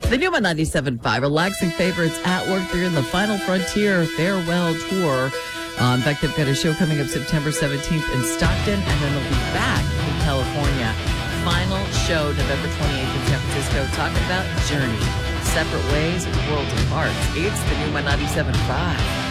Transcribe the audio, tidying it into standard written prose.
The Numa 97.5, relaxing favorites at work. They're in the Final Frontier farewell tour. In fact, they've got a show coming up September 17th in Stockton, and then they'll be back in California. Final show November 28th in San Francisco, talking about Journey. Separate ways, worlds apart. It's the Numa 97.5.